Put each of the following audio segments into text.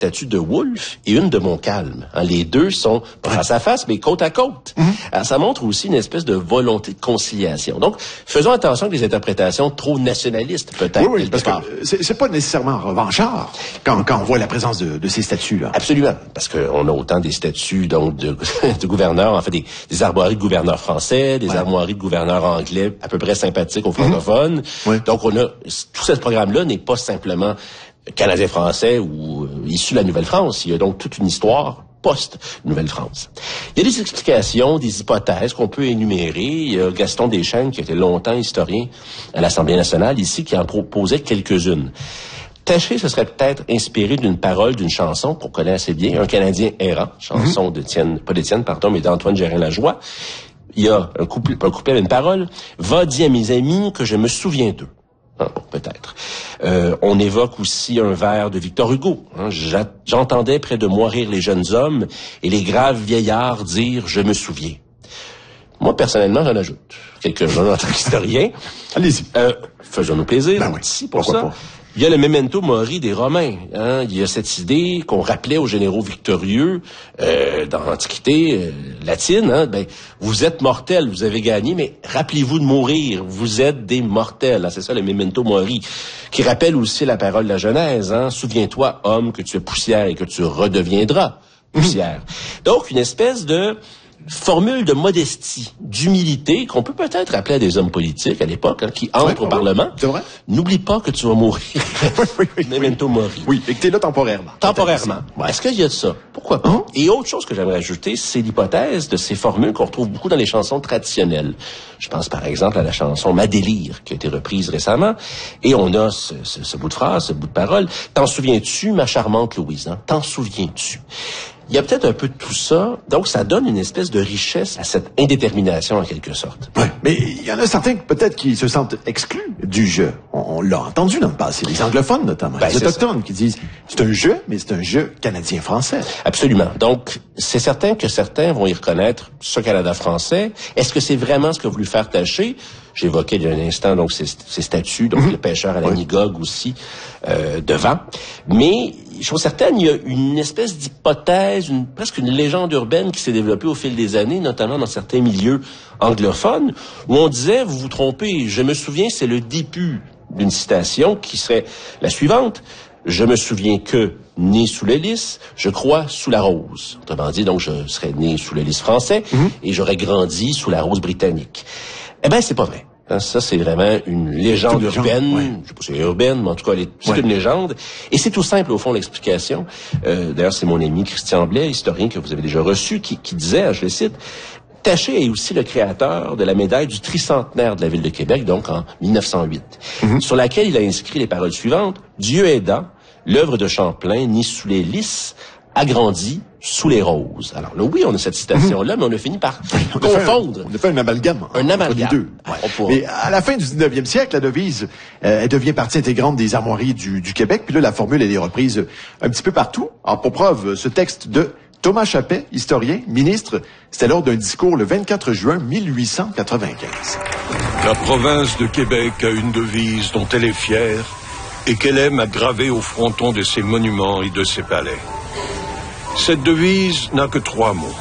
statue de Wolfe et une de Montcalm. Les deux sont pas face à face, mais côte à côte. Alors, ça montre aussi une espèce de volonté de conciliation. Donc, faisons attention avec les interprétations trop nationalistes, peut-être. Oui, parce que c'est pas nécessairement revanchard quand on voit la présence de ces statues-là. Absolument, parce qu'on a autant des statues donc de gouverneurs, en fait des armoiries de gouverneurs français, des armoiries de gouverneurs anglais à peu près sympathiques aux francophones. Donc, on a tout ce programme-là n'est pas simplement canadien-français ou issu de la Nouvelle-France. Il y a donc toute une histoire post-Nouvelle-France. Il y a des explications, des hypothèses qu'on peut énumérer. Il y a Gaston Deschênes, qui était longtemps historien à l'Assemblée nationale, ici, qui en proposait quelques-unes. Taché se serait peut-être inspiré d'une parole d'une chanson qu'on connaît assez bien, Un Canadien errant, chanson mais d'Antoine Gérin-Lajoie. Il y a un couplet avec une parole. « Va dire à mes amis que je me souviens d'eux ». Peut-être. On évoque aussi un vers de Victor Hugo. J'entendais près de moi rire les jeunes hommes et les graves vieillards dire « je me souviens ». Moi, personnellement, j'en ajoute quelques-uns en tant qu'historien. Allez-y. Faisons-nous plaisir. Ben oui. Ici, pour ça. Pas. Il y a le memento mori des Romains. Il y a cette idée qu'on rappelait aux généraux victorieux dans l'Antiquité latine. Vous êtes mortels, vous avez gagné, mais rappelez-vous de mourir. Vous êtes des mortels. C'est ça le memento mori, qui rappelle aussi la parole de la Genèse. Souviens-toi, homme, que tu es poussière et que tu redeviendras poussière. Donc, une espèce de formule de modestie, d'humilité qu'on peut peut-être appeler à des hommes politiques à l'époque qui entrent au Parlement. C'est vrai. N'oublie pas que tu vas mourir. Memento mori. Oui, et que t'es là temporairement. Temporairement. Est-ce qu'il y a de ça? Pourquoi pas? Et autre chose que j'aimerais ajouter, c'est l'hypothèse de ces formules qu'on retrouve beaucoup dans les chansons traditionnelles. Je pense par exemple à la chanson Ma délire qui a été reprise récemment. Et on a ce bout de phrase, ce bout de parole. T'en souviens-tu, ma charmante Louise? T'en souviens-tu? Il y a peut-être un peu de tout ça, donc ça donne une espèce de richesse à cette indétermination en quelque sorte. Oui, mais il y en a certains peut-être qui se sentent exclus du jeu. On l'a entendu dans le passé, les anglophones notamment, les autochtones qui disent c'est un jeu, mais c'est un jeu canadien-français. Absolument. Donc c'est certain que certains vont y reconnaître ce Canada français. Est-ce que c'est vraiment ce qu'a voulu faire Taché? J'évoquais il y a un instant donc ces statues, donc le pêcheur à la Nigogue aussi devant. Mais chose certaine, il y a une espèce d'hypothèse, presque une légende urbaine qui s'est développée au fil des années, notamment dans certains milieux anglophones, où on disait, vous vous trompez, je me souviens, c'est le début d'une citation qui serait la suivante. Je me souviens que, né sous le lys, je crois sous la rose. Autrement dit, donc, je serais né sous le lys français et j'aurais grandi sous la rose britannique. Eh ben, c'est pas vrai. Ça, c'est vraiment une légende urbaine. Je sais pas si c'est urbaine, mais en tout cas, c'est une légende. Et c'est tout simple, au fond, l'explication. D'ailleurs, c'est mon ami Christian Blais, historien que vous avez déjà reçu, qui disait, je le cite, Taché est aussi le créateur de la médaille du tricentenaire de la Ville de Québec, donc en 1908, sur laquelle il a inscrit les paroles suivantes. Dieu aidant, l'œuvre de Champlain, née sous les lys, agrandie sous les roses. Alors là, oui, on a cette citation-là, mais on a fini par confondre. On a fait un amalgame. Un amalgame. Les deux. Mais à la fin du 19e siècle, la devise, elle devient partie intégrante des armoiries du Québec. Puis là, la formule, elle est reprise un petit peu partout. Alors, pour preuve, ce texte de Thomas Chappet, historien, ministre, c'était lors d'un discours le 24 juin 1895. La province de Québec a une devise dont elle est fière et qu'elle aime à graver au fronton de ses monuments et de ses palais. Cette devise n'a que 3 mots.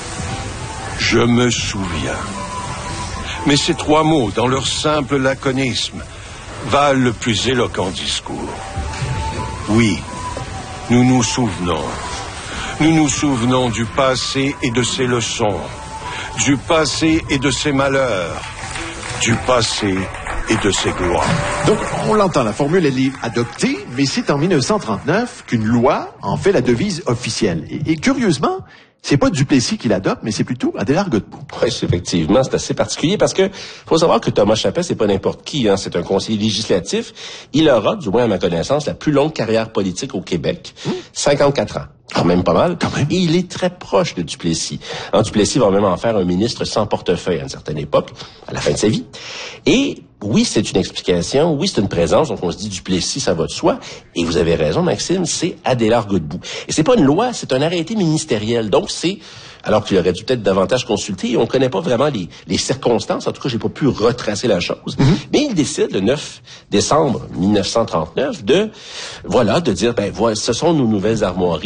Je me souviens. Mais ces 3 mots, dans leur simple laconisme, valent le plus éloquent discours. Oui, nous nous souvenons. Nous nous souvenons du passé et de ses leçons, du passé et de ses malheurs, du passé et de ses gloires. Donc, on l'entend, la formule, elle est adoptée, mais c'est en 1939 qu'une loi en fait la devise officielle. Et curieusement, c'est pas Duplessis qui l'adopte, mais c'est plutôt Adélard Godbout. Oui, effectivement, c'est assez particulier parce que faut savoir que Thomas Chappet, c'est pas n'importe qui, c'est un conseiller législatif. Il aura, du moins à ma connaissance, la plus longue carrière politique au Québec, 54 ans. Quand même pas mal. Quand même. Et il est très proche de Duplessis. Duplessis va même en faire un ministre sans portefeuille à une certaine époque, à la fin de sa vie. Et oui, c'est une explication, oui, c'est une présence, donc on se dit Duplessis, ça va de soi. Et vous avez raison, Maxime, c'est Adélard Godbout. Et c'est pas une loi, c'est un arrêté ministériel. Donc c'est, alors qu'il aurait dû peut-être davantage consulter, et on connaît pas vraiment les circonstances, en tout cas, j'ai pas pu retracer la chose. Mais il décide le 9 décembre 1939 de dire, voilà, ce sont nos nouvelles armoiries.